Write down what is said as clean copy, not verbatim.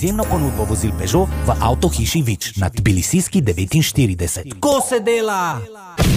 izjemno ponudbo vozil Peugeot v avtohiši Vič na Tbilisijski 49. Ko se dela!